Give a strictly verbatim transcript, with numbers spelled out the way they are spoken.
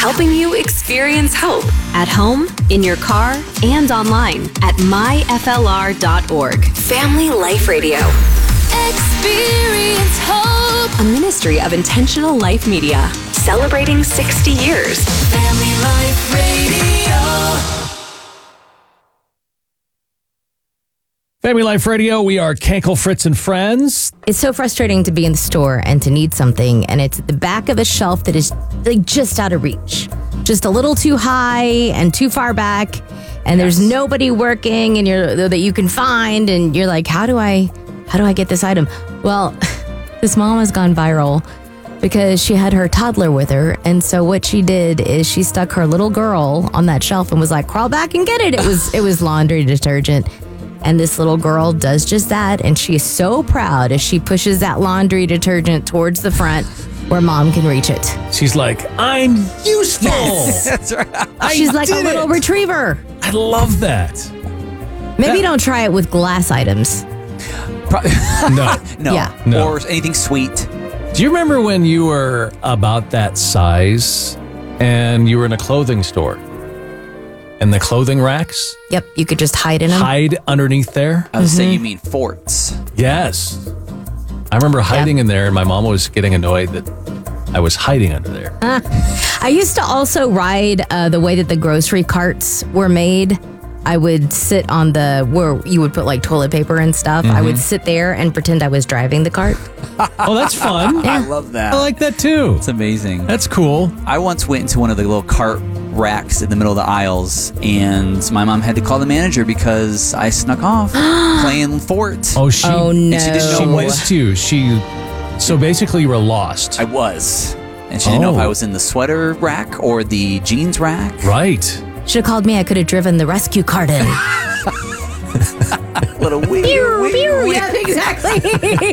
helping you experience hope at home, in your car, and online at my f l r dot org. Family Life Radio. Experience hope. A ministry of Intentional Life Media. Celebrating sixty years. Family Life Radio. Family Life Radio, we are Kankel, Fritz, and Friends. It's so frustrating to be in the store and to need something, and it's at the back of a shelf that is like just out of reach. Just a little too high and too far back, and yes. There's nobody working and you're that you can find, and you're like, how do I how do I get this item? Well, this mom has gone viral because she had her toddler with her, and so what she did is she stuck her little girl on that shelf and was like, crawl back and get it. It was it was laundry detergent. And this little girl does just that, and she is so proud as she pushes that laundry detergent towards the front where mom can reach it. She's like, I'm useful. Yes. That's right. She's like a little it. retriever. I love that. Maybe that- don't try it with glass items. Pro- No. no. Yeah. No. Or anything sweet. Do you remember when you were about that size and you were in a clothing store? And the clothing racks? Yep, you could just hide in them. Hide underneath there? I was saying you mean forts. Yes. I remember hiding in there, and my mom was getting annoyed that I was hiding under there. Uh, I used to also ride uh, the way that the grocery carts were made. I would sit on the, where you would put like toilet paper and stuff. Mm-hmm. I would sit there and pretend I was driving the cart. Oh, that's fun. I love that. I like that too. It's amazing. That's cool. I once went into one of the little cart racks in the middle of the aisles, and my mom had to call the manager because I snuck off playing fort. Oh, she, Oh, no. she didn't she know what missed you. She, so basically you were lost. I was. And she didn't know if Oh. I was in the sweater rack or the jeans rack. Right. Should have called me. I could have driven the rescue cart in. Little wee, Pew, wee, pew. wee. Yeah, exactly.